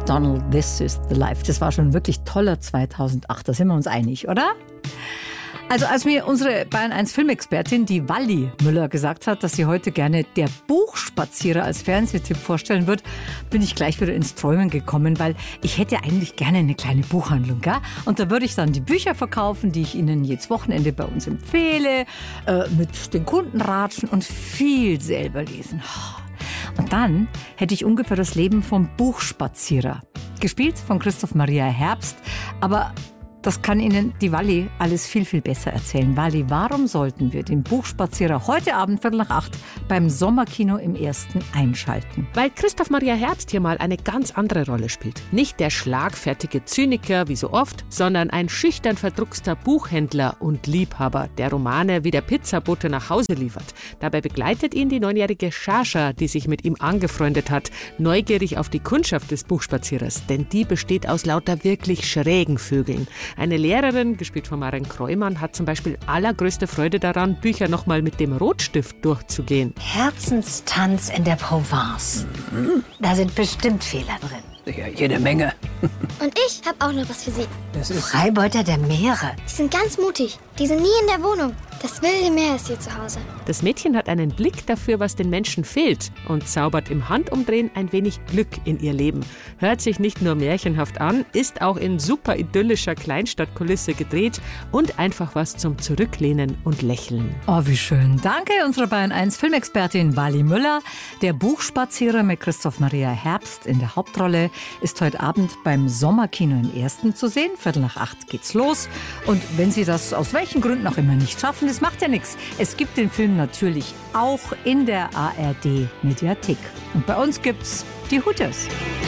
McDonald, This is the Life. Das war schon wirklich toller 2008, da sind wir uns einig, oder? Also als mir unsere Bayern 1 Filmexpertin, die Walli Müller, gesagt hat, dass sie heute gerne Der Buchspazierer als Fernsehtipp vorstellen wird, bin ich gleich wieder ins Träumen gekommen, weil ich hätte eigentlich gerne eine kleine Buchhandlung, gell? Und da würde ich dann die Bücher verkaufen, die ich Ihnen jedes Wochenende bei uns empfehle, mit den Kunden ratschen und viel selber lesen. Und dann hätte ich ungefähr das Leben vom Buchspazierer. Gespielt von Christoph Maria Herbst, aber das kann Ihnen die Walli alles viel, viel besser erzählen. Walli, warum sollten wir den Buchspazierer heute Abend 7:45 beim Sommerkino im Ersten einschalten? Weil Christoph Maria Herbst hier mal eine ganz andere Rolle spielt. Nicht der schlagfertige Zyniker wie so oft, sondern ein schüchtern verdruckster Buchhändler und Liebhaber, der Romane wie der Pizzabote nach Hause liefert. Dabei begleitet ihn die 9-jährige Shasha, die sich mit ihm angefreundet hat, neugierig auf die Kundschaft des Buchspazierers. Denn die besteht aus lauter wirklich schrägen Vögeln. Eine Lehrerin, gespielt von Maren Kreumann, hat zum Beispiel allergrößte Freude daran, Bücher nochmal mit dem Rotstift durchzugehen. Herzenstanz in der Provence. Da sind bestimmt Fehler drin. Ja, jede Menge. Und ich habe auch noch was für Sie. Das ist Freibeuter der Meere. Die sind ganz mutig. Die sind nie in der Wohnung. Das wilde Meer ist hier zu Hause. Das Mädchen hat einen Blick dafür, was den Menschen fehlt und zaubert im Handumdrehen ein wenig Glück in ihr Leben. Hört sich nicht nur märchenhaft an, ist auch in super idyllischer Kleinstadtkulisse gedreht und einfach was zum Zurücklehnen und Lächeln. Oh, wie schön. Danke unserer Bayern 1 Filmexpertin Walli Müller. Der Buchspazierer mit Christoph Maria Herbst in der Hauptrolle ist heute Abend beim Sommerkino im Ersten zu sehen. 7:45 geht's los. Und wenn Sie das aus welchen Gründen auch immer nicht schaffen, das macht ja nichts. Es gibt den Film natürlich auch in der ARD-Mediathek. Und bei uns gibt's die Hooters.